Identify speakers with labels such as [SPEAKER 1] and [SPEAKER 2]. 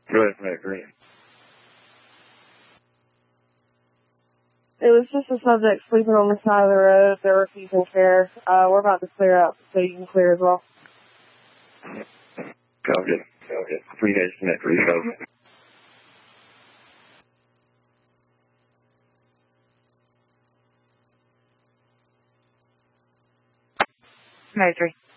[SPEAKER 1] Right.
[SPEAKER 2] It was just a subject sleeping on the side of the road. They're refusing care. We're about to clear up, so you can clear as well.
[SPEAKER 1] Copy. Appreciate it for you.
[SPEAKER 3] Marjorie.